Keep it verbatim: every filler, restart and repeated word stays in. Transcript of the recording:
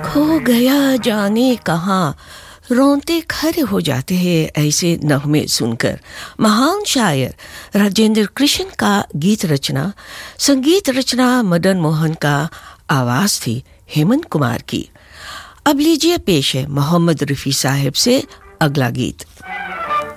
खो गया जाने कहाँ, रोंते खड़े हो जाते हैं ऐसे नगमे सुनकर। महान शायर राजेंद्र कृष्ण का गीत रचना, संगीत रचना मदन मोहन का, आवाज़ थी हेमंत कुमार की। अब लीजिए पेश है मोहम्मद रफ़ी साहब से अगला गीत।